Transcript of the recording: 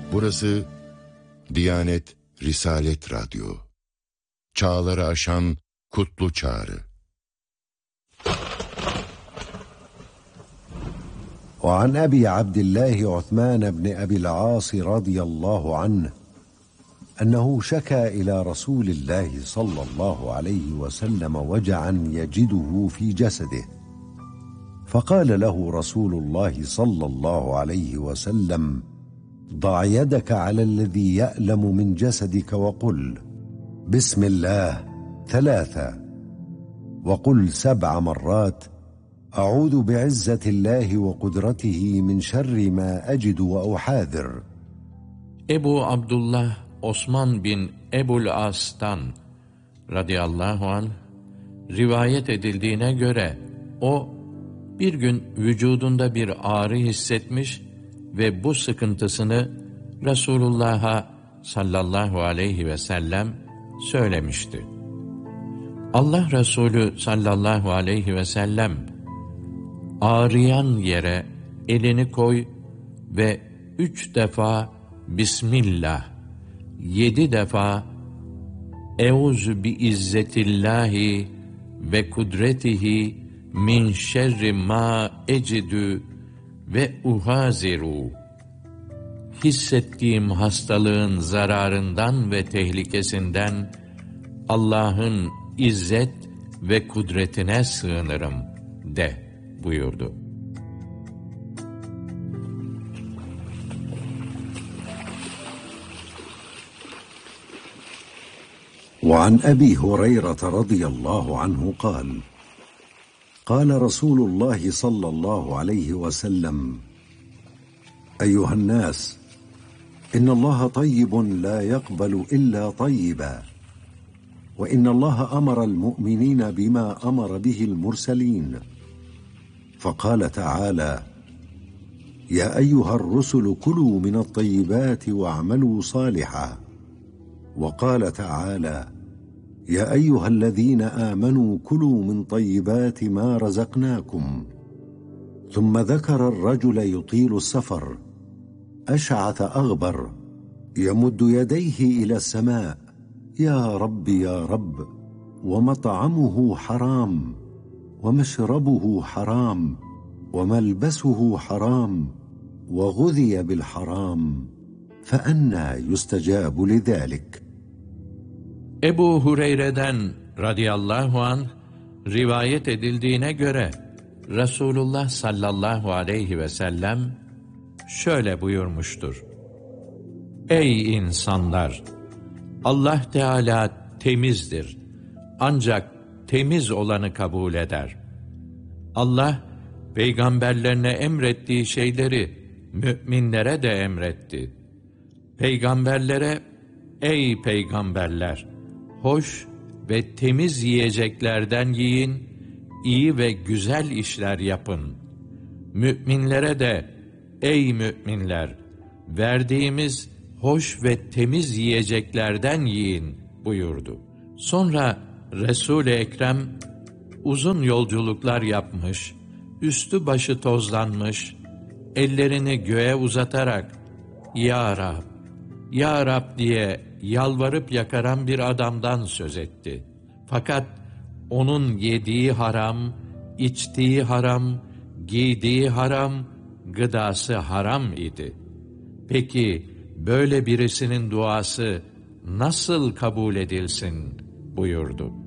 Burası Diyanet Risalet Radyo. Çağları aşan kutlu çağrı. وعن أبي عبد الله عثمان بن أبي العاص رضي الله عنه أنه شكى إلى رسول الله صلى الله عليه وسلم وجعا يجده في جسده، فقال له رسول الله صلى الله عليه وسلم: ضع يدك على الذي يألم من جسدك وقل بسم الله 3، وقل 7 مرات: أعوذ بعزة الله وقدرته من شر ما أجد وأحاذر. Ebu Abdullah Osman bin Ebul As'tan radıyallahu anh rivayet edildiğine göre o bir gün vücudunda bir ağrı hissetmiş ve bu sıkıntısını Resulullah'a sallallahu aleyhi ve sellem söylemişti. Allah Resulü sallallahu aleyhi ve sellem ağrıyan yere elini koy ve 3 defa Bismillah, 7 defa Euzu bi izzetillahi ve kudretihi min şerri ma ecidü ve uhaziru. Hissettiğim hastalığın zararından ve tehlikesinden Allah'ın izzet ve kudretine sığınırım de buyurdu. وعن أبي هريرة رضي الله عنه قال: قال رسول الله صلى الله عليه وسلم: أيها الناس، إن الله طيب لا يقبل إلا طيبا، وإن الله أمر المؤمنين بما أمر به المرسلين، فقال تعالى: يا أيها الرسل كلوا من الطيبات واعملوا صالحا، وقال تعالى: يا أيها الذين آمنوا كلوا من طيبات ما رزقناكم، ثم ذكر الرجل يطيل السفر أشعث أغبر يمد يديه إلى السماء: يا رب يا رب، ومطعمه حرام ومشربه حرام وملبسه حرام وغذي بالحرام، فأنى يستجاب لذلك. Ebu Hureyre'den radıyallahu anh rivayet edildiğine göre Resulullah sallallahu aleyhi ve sellem şöyle buyurmuştur: Ey insanlar! Allah Teala temizdir. Ancak temiz olanı kabul eder. Allah, peygamberlerine emrettiği şeyleri müminlere de emretti. Peygamberlere, ey peygamberler! Hoş ve temiz yiyeceklerden yiyin, iyi ve güzel işler yapın. Müminlere de, ey müminler! Verdiğimiz hoş ve temiz yiyeceklerden yiyin buyurdu. Sonra Resul-i Ekrem uzun yolculuklar yapmış, üstü başı tozlanmış, ellerini göğe uzatarak "Ya Rab, Ya Rab" diye yalvarıp yakaran bir adamdan söz etti. Fakat onun yediği haram, içtiği haram, giydiği haram, gıdası haram idi. Peki böyle birisinin duası nasıl kabul edilsin buyurdu.